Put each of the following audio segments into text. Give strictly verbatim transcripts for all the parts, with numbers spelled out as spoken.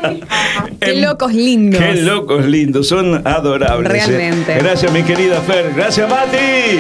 Qué locos lindos. Qué locos lindos, son adorables. Realmente. Eh. Gracias, mi querida Fer. Gracias, Mati.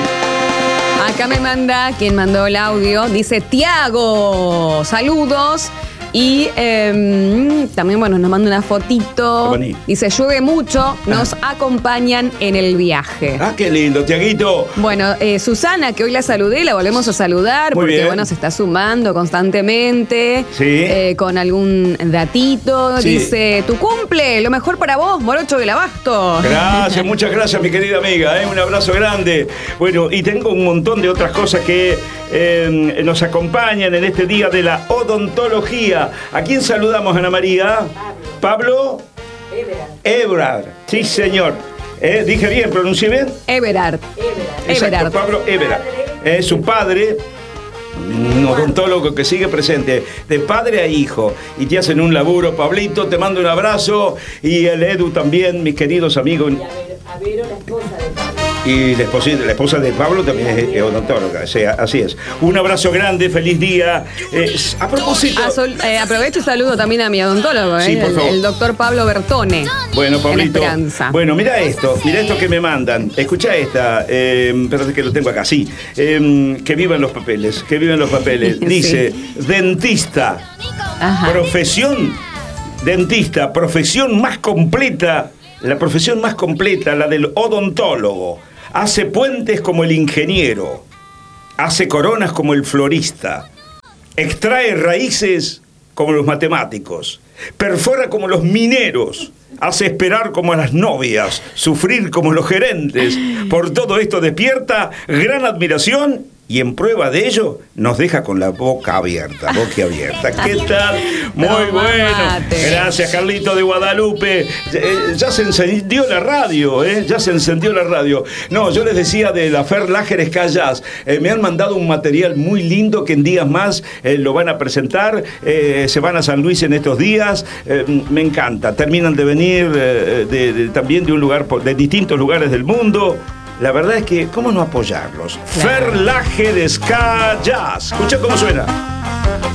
Acá me manda, quien mandó el audio, dice Tiago, saludos. Y eh, también, bueno, nos manda una fotito. Dice, llueve mucho, nos ah. acompañan en el viaje. Ah, qué lindo, Tiaguito. Bueno, eh, Susana, que hoy la saludé, la volvemos a saludar. Muy porque, bien. Bueno, se está sumando constantemente. Sí. Eh, con algún datito. Sí. Dice, tu cumple, lo mejor para vos, Morocho del Abasto. Gracias, muchas gracias, mi querida amiga. ¿eh? Un abrazo grande. Bueno, y tengo un montón de otras cosas que eh, nos acompañan en este día de la odontología. ¿A quién saludamos, Ana María? Pablo. Pablo Everard. Everard, sí señor. ¿Eh? ¿Dije bien? ¿Pronuncié bien? Everard. Exacto, Everard. Pablo Everard. Es eh, su padre, un odontólogo que sigue presente, de padre a hijo. Y te hacen un laburo. Pablito, te mando un abrazo. Y el Edu también, mis queridos amigos. Y a ver, a ver la esposa de Pablo. Y la esposa, la esposa de Pablo también es, es odontóloga, o sea, así es. Un abrazo grande, feliz día. Eh, a propósito... A sol, eh, aprovecho y saludo también a mi odontólogo, eh, sí, por favor. El, el doctor Pablo Bertone. Bueno, Pablito. Bueno, mira esto, mira esto que me mandan. Escucha esta, eh, espérate que lo tengo acá, sí. Eh, que vivan los papeles, que vivan los papeles. Dice, sí. Dentista, Ajá. profesión, dentista, profesión más completa, la profesión más completa, la del odontólogo. Hace puentes como el ingeniero, hace coronas como el florista, extrae raíces como los matemáticos, perfora como los mineros, hace esperar como a las novias, sufrir como los gerentes. Por todo esto despierta gran admiración y en prueba de ello nos deja con la boca abierta, boca abierta. ¿Qué tal? Muy no, bueno. Mate. Gracias, Carlito de Guadalupe. Eh, ya se encendió la radio, ¿eh? Ya se encendió la radio. No, yo les decía de la Fer Lágeres Callas. Eh, me han mandado un material muy lindo que en días más eh, lo van a presentar. Eh, se van a San Luis en estos días. Eh, me encanta. Terminan de venir eh, de, de, también de un lugar, de distintos lugares del mundo. La verdad es que, ¿cómo no apoyarlos? Claro. Fer Lágeres Callas. Escucha cómo suena.